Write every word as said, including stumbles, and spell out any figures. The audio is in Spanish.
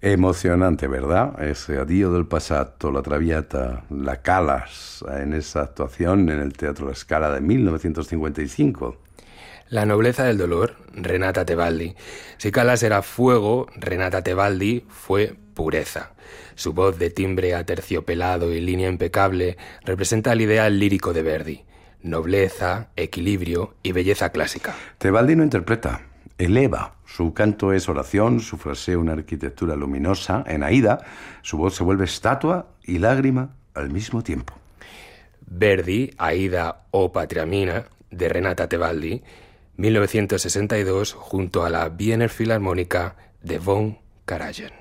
Emocionante, ¿verdad? Ese Addio del passato, la Traviata, la Calas, en esa actuación en el Teatro La Scala de mil novecientos cincuenta y cinco. La nobleza del dolor, Renata Tebaldi. Si Calas era fuego, Renata Tebaldi fue pureza. Su voz de timbre aterciopelado y línea impecable representa el ideal lírico de Verdi. Nobleza, equilibrio y belleza clásica. Tebaldi no interpreta, eleva. Su canto es oración, su fraseo una arquitectura luminosa. En Aida, su voz se vuelve estatua y lágrima al mismo tiempo. Verdi, Aida o Patriamina, de Renata Tebaldi, mil novecientos sesenta y dos, junto a la Wiener Filarmónica de von Karajan.